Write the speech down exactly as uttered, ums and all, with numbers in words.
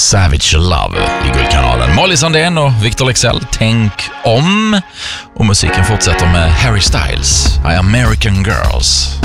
Savage Love i Guldkanalen. Molly Sandén och Victor Leksell, Tänk om. Och musiken fortsätter med Harry Styles, I American Girls.